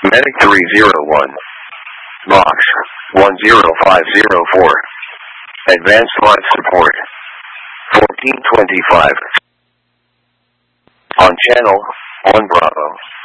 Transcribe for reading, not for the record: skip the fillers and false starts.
Medic 301. Box 10504. Advanced Life Support 1425. On Channel 1 Bravo.